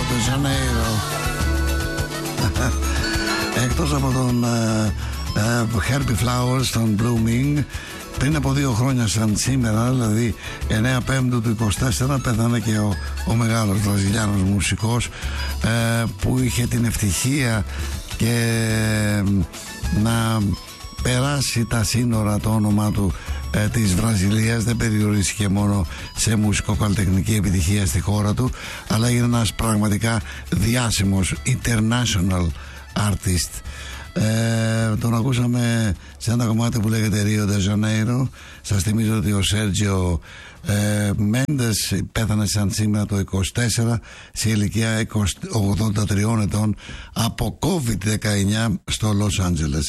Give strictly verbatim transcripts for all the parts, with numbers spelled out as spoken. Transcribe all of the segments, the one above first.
de Janeiro. Εκτός από τον uh, uh, Herbie Flowers, τον Blooming, πριν από δύο χρόνια σαν σήμερα, δηλαδή εννέα Πέμπτου του είκοσι τέσσερα, πέθανε και ο, ο μεγάλος βραζιλιάνος μουσικός ε, που είχε την ευτυχία και ε, να περάσει τα σύνορα το όνομα του ε, της Βραζιλίας. Δεν περιορίστηκε μόνο σε μουσικοκαλλιτεχνική επιτυχία στη χώρα του, αλλά είναι ένας πραγματικά διάσημος international artist. Ε, τον ακούσαμε σε ένα κομμάτι που λέγεται Rio de Janeiro. Σας θυμίζω ότι ο Σέρτζιο ε, Μέντες πέθανε σαν σήμερα το είκοσι τέσσερα σε ηλικία ογδόντα τριών ετών από κόβιντ δεκαεννιά στο Λος Άντζελες.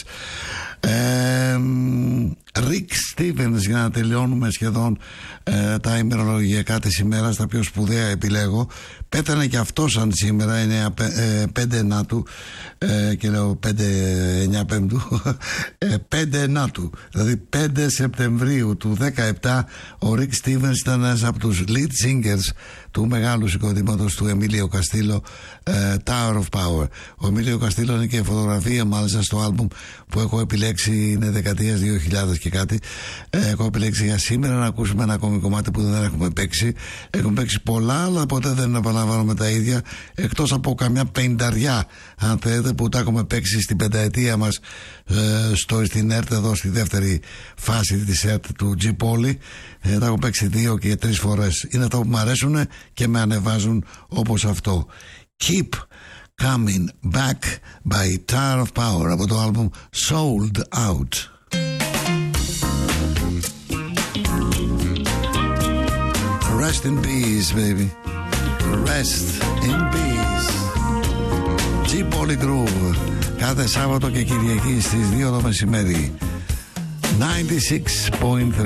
Rick Stevens, για να τελειώνουμε σχεδόν ε, τα ημερολογιακά της ημέρας, τα πιο σπουδαία επιλέγω, πέθανε και αυτό σαν σήμερα πέντε ενάτου, ε, και λέω πέντε εννιά Πέμπτου, πέντε ενάτου, δηλαδή πέντε Σεπτεμβρίου του δεκαεπτά. Ο Rick Stevens ήταν ένας από τους lead singers του μεγάλου συγκροτήματος του Εμίλιο Καστίλο, ε, Tower of Power. Ο Εμίλιο Καστίλο είναι και φωτογραφία μάλιστα στο άλμπουμ που έχω επιλέξει, είναι δεκαετίας δύο χιλιάδες και κάτι. ε, έχω επιλέξει για σήμερα να ακούσουμε ένα ακόμη κομμάτι που δεν έχουμε παίξει. Έχουμε παίξει πολλά, αλλά ποτέ δεν επαναλαμβάνουμε τα ίδια, εκτός από καμιά πενταριά αν θέλετε που τα έχουμε παίξει στην πενταετία μας ε, στο, στην ΕΡΤ, εδώ στη δεύτερη φάση της ΕΡΤ του G Poly. ε, τα έχω παίξει δύο και τρεις φορές. Είναι αυτά που μου αρέσουν και με ανεβάζουν, όπως αυτό. Keep Coming Back by Tower of Power από το άλμπουμ Sold Out. Rest in peace, baby. Rest in peace. G Poly Groove, κάθε Σάββατο και Κυριακή στις δύο το μεσημέρι. ενενήντα έξι κόμμα τρία